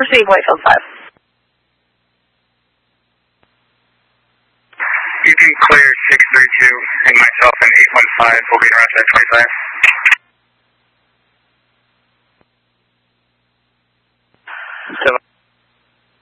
proceed, Whitefield 5. You can clear 632 and myself and 815 will be around at 25. 7.